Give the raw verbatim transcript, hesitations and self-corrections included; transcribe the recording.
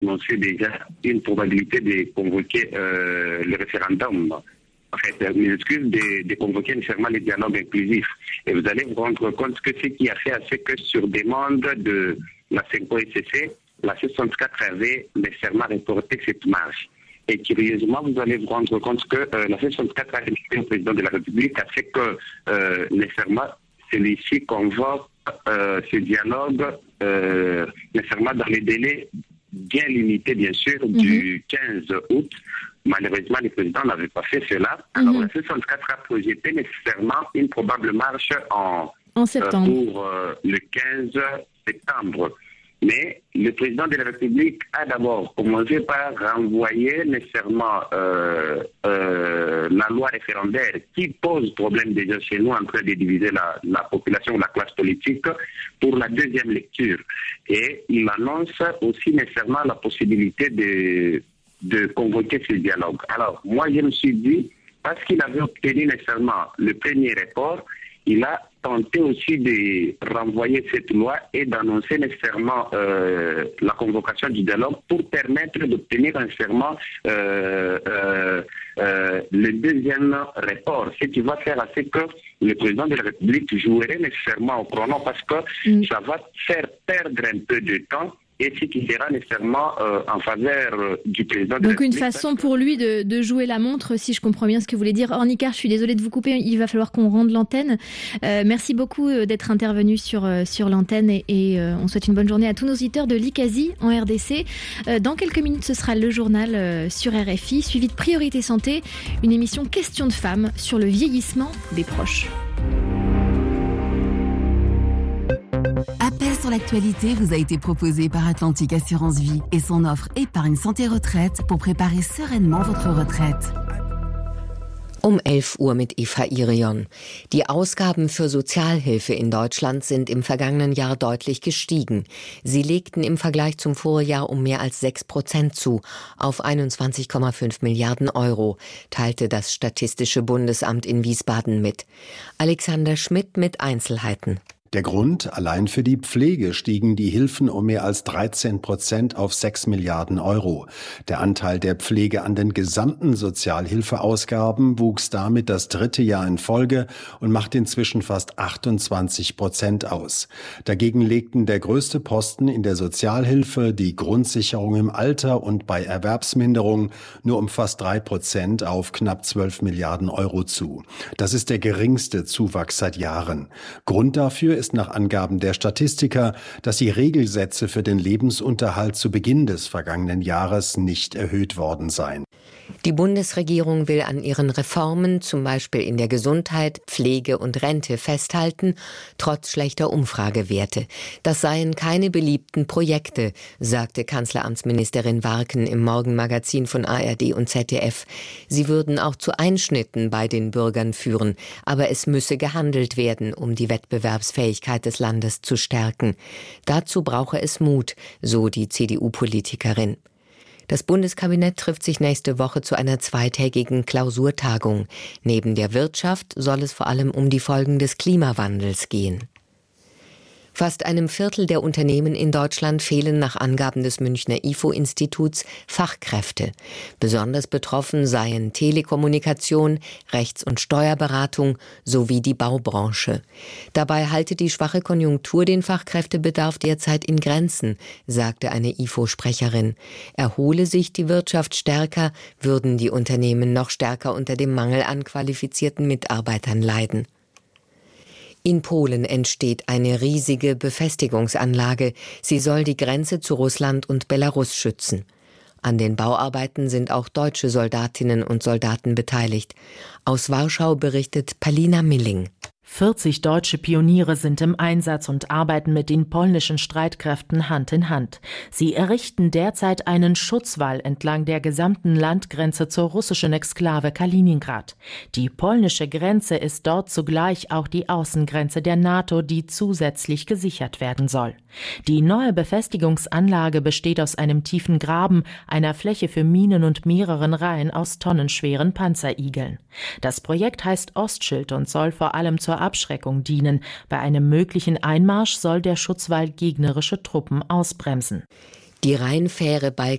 annoncé déjà une probabilité de convoquer euh, le référendum. En fait, mes excuses de, de convoquer nécessairement les dialogues inclusifs. Et vous allez vous rendre compte que ce qui a fait, c'est que sur demande de la Senko S C C, la C soixante-quatre avait nécessairement reporté cette marche. Et curieusement, vous allez vous rendre compte que euh, la C soixante-quatre a demandé au président de la République à ce que euh, nécessairement celui-ci convoque euh, ce dialogue euh, nécessairement dans les délais bien limités, bien sûr, mm-hmm. du quinze août. Malheureusement, le président n'avait pas fait cela. Alors, mm-hmm. la C soixante-quatre a projeté nécessairement une probable marche en, en septembre. Euh, pour euh, le quinze septembre. Mais le président de la République a d'abord commencé par renvoyer nécessairement euh, euh, la loi référendaire qui pose problème déjà chez nous en train de diviser la, la population, la classe politique, pour la deuxième lecture. Et il annonce aussi nécessairement la possibilité de, de convoquer ce dialogue. Alors, moi, je me suis dit, parce qu'il avait obtenu nécessairement le premier report, il a tenté aussi de renvoyer cette loi et d'annoncer nécessairement euh, la convocation du dialogue pour permettre d'obtenir nécessairement euh, euh, euh, le deuxième report. Ce qui va faire à ce que le président de la République jouerait nécessairement au chrono parce que mm. ça va faire perdre un peu de temps et ce qui sera nécessairement euh, en faveur euh, du président de Donc la République. Donc une façon pour lui de, de jouer la montre, si je comprends bien ce que vous voulez dire. Ornicard, je suis désolée de vous couper, il va falloir qu'on rende l'antenne. Euh, merci beaucoup d'être intervenu sur, sur l'antenne et, et euh, on souhaite une bonne journée à tous nos auditeurs de l'I C A S I en R D C. Euh, dans quelques minutes, ce sera le journal euh, sur R F I, suivi de Priorité Santé, une émission Questions de femmes sur le vieillissement des proches. Appel sur l'actualité vous a été proposé par Atlantique Assurance Vie et son offre Épargne Santé Retraite pour préparer sereinement votre retraite. Um elf Uhr mit Eva Irion. Die Ausgaben für Sozialhilfe in Deutschland sind im vergangenen Jahr deutlich gestiegen. Sie legten im Vergleich zum Vorjahr um mehr als sechs Prozent zu, auf einundzwanzig Komma fünf Milliarden Euro, teilte das Statistische Bundesamt in Wiesbaden mit. Alexander Schmidt mit Einzelheiten. Der Grund, allein für die Pflege stiegen die Hilfen um mehr als dreizehn Prozent auf sechs Milliarden Euro. Der Anteil der Pflege an den gesamten Sozialhilfeausgaben wuchs damit das dritte Jahr in Folge und macht inzwischen fast achtundzwanzig Prozent aus. Dagegen legten der größte Posten in der Sozialhilfe, die Grundsicherung im Alter und bei Erwerbsminderung nur um fast drei Prozent auf knapp zwölf Milliarden Euro zu. Das ist der geringste Zuwachs seit Jahren. Grund dafür ist nach Angaben der Statistiker, dass die Regelsätze für den Lebensunterhalt zu Beginn des vergangenen Jahres nicht erhöht worden seien. Die Bundesregierung will an ihren Reformen, zum Beispiel in der Gesundheit, Pflege und Rente, festhalten, trotz schlechter Umfragewerte. Das seien keine beliebten Projekte, sagte Kanzleramtsministerin Warken im Morgenmagazin von A R D und Z D F. Sie würden auch zu Einschnitten bei den Bürgern führen, aber es müsse gehandelt werden, um die Wettbewerbsfähigkeit des Landes zu stärken. Dazu brauche es Mut, so die C D U-Politikerin. Das Bundeskabinett trifft sich nächste Woche zu einer zweitägigen Klausurtagung. Neben der Wirtschaft soll es vor allem um die Folgen des Klimawandels gehen. Fast einem Viertel der Unternehmen in Deutschland fehlen nach Angaben des Münchner I F O-Instituts Fachkräfte. Besonders betroffen seien Telekommunikation, Rechts- und Steuerberatung sowie die Baubranche. Dabei halte die schwache Konjunktur den Fachkräftebedarf derzeit in Grenzen, sagte eine I F O-Sprecherin. Erhole sich die Wirtschaft stärker, würden die Unternehmen noch stärker unter dem Mangel an qualifizierten Mitarbeitern leiden. In Polen entsteht eine riesige Befestigungsanlage. Sie soll die Grenze zu Russland und Belarus schützen. An den Bauarbeiten sind auch deutsche Soldatinnen und Soldaten beteiligt. Aus Warschau berichtet Palina Milling. vierzig deutsche Pioniere sind im Einsatz und arbeiten mit den polnischen Streitkräften Hand in Hand. Sie errichten derzeit einen Schutzwall entlang der gesamten Landgrenze zur russischen Exklave Kaliningrad. Die polnische Grenze ist dort zugleich auch die Außengrenze der NATO, die zusätzlich gesichert werden soll. Die neue Befestigungsanlage besteht aus einem tiefen Graben, einer Fläche für Minen und mehreren Reihen aus tonnenschweren Panzerigeln. Das Projekt heißt Ostschild und soll vor allem zur Abschreckung dienen. Bei einem möglichen Einmarsch soll der Schutzwall gegnerische Truppen ausbremsen. Die Rheinfähre bei